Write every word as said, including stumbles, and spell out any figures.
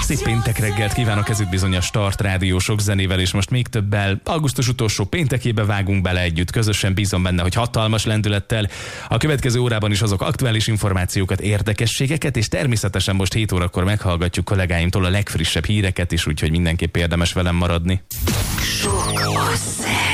Szép péntek reggelt kívánok, ez itt bizony a Start Rádió sok zenével, és most még többel. Augusztus utolsó péntekébe vágunk bele együtt, közösen bízom benne, hogy hatalmas lendülettel. A következő órában is azok aktuális információkat, érdekességeket, és természetesen most hét órakor meghallgatjuk kollégáimtól a legfrissebb híreket is, úgyhogy mindenképp érdemes velem maradni. Sok a